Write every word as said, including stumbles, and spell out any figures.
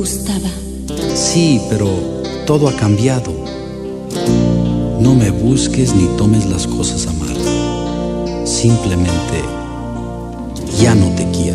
gustaba. Sí, pero todo ha cambiado. No me busques ni tomes las cosas a mal. Simplemente ya no te quiero.